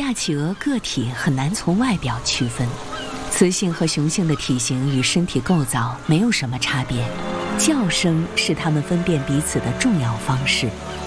亚企鹅个体很难从外表区分，雌性和雄性的体型与身体构造没有什么差别，叫声是它们分辨彼此的重要方式。